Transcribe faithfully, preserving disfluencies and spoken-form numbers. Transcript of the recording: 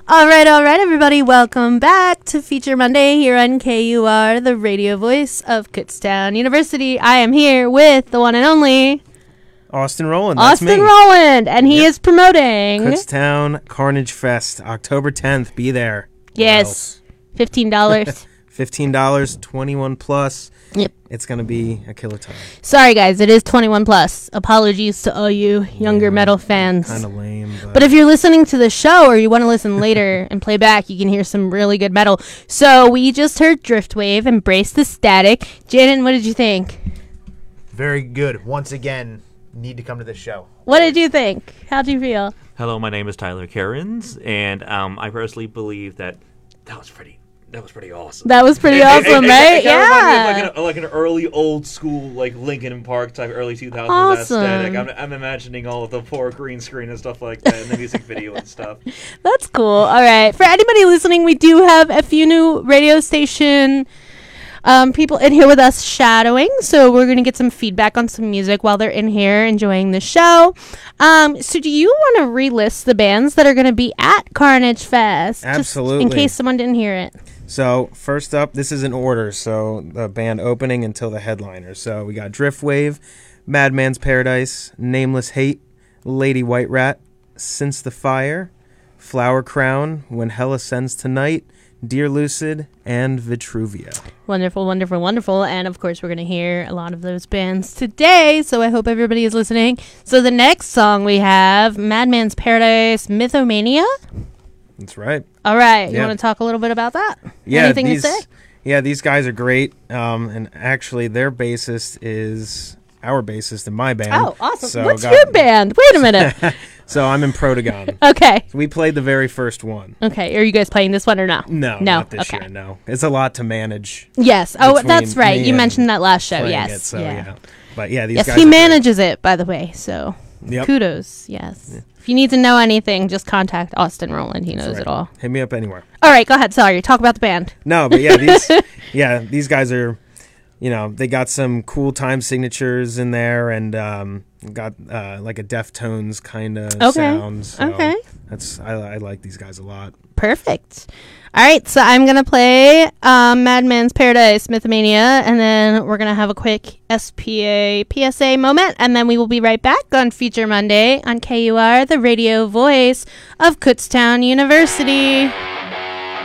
All right, all right, everybody. Welcome back to Feature Monday here on K U R, the radio voice of Kutztown University. I am here with the one and only Austin Rowland. That's Austin me. Rowland, and he Yep. is promoting Kutztown Carnage Fest, October tenth. Be there. Yes, fifteen dollars. fifteen dollars, twenty-one plus. Yep. It's going to be a killer time. Sorry, guys, it is twenty-one plus. Apologies to all you younger Yeah, metal fans. Kind of lame. But, But if you're listening to the show or you want to listen later and play back, you can hear some really good metal. So we just heard Driftwave, Embrace the Static. Jaden, what did you think? Very good. Once again, need to come to this show. What did you think? How do you feel? Hello, my name is Tyler Cairns, and um, I personally believe that that was pretty. That was pretty awesome. That was pretty It- it- awesome, it- it- right? it kinda reminded me Yeah. of like an, like an early old school, like Linkin Park type, early two thousands Awesome. aesthetic. I'm, I'm imagining all of the poor green screen and stuff like that, and the music video and stuff. That's cool. All right. For anybody listening, we do have a few new radio station um, people in here with us shadowing. So we're going to get some feedback on some music while they're in here enjoying the show. Um, so do you want to relist the bands that are going to be at Carnage Fest? Just Absolutely. in case someone didn't hear it. So, first up, this is in order. So, the band opening until the headliner. So, we got Driftwave, Madman's Paradise, Nameless Hate, Lady White Rat, Since the Fire, Flower Crown, When Hell Ascends Tonight, Dear Lucid, and Vitruvia. Wonderful, wonderful, wonderful. And of course, we're going to hear a lot of those bands today. So I hope everybody is listening. So the next song we have Madman's Paradise, Mythomania. That's right. All right. You Yeah. want to talk a little bit about that? Yeah, Anything these, to say? Yeah, these guys are great. Um, and actually, their bassist is our bassist in my band. Oh, awesome. So What's got- your band? Wait a minute. So I'm in Protagon. Okay. We played the very first one. Okay. Are you guys playing this one or no? No, No. not this Okay. year, no. It's a lot to manage. Yes. Oh, Between that's right. me You and mentioned that last show. playing Yes. it, so, yeah. yeah. But yeah, these Yes, guys he are great. manages it, by the way. So Yep. kudos. Yes. If you need to know anything, just contact Austin Rowland. He knows That's it right. all. Hit me up anywhere. All right. Go ahead. Sorry. Talk about the band. No, but yeah, these yeah, these guys are, you know, they got some cool time signatures in there and um, got uh, like a Deftones kind of Okay. sound. So Okay. That's I, I like these guys a lot. Perfect. All right, so I'm going to play um, Madman's Paradise, Mythomania, and then we're going to have a quick S P A P S A moment, and then we will be right back on Feature Monday on K U R, the radio voice of Kutztown University.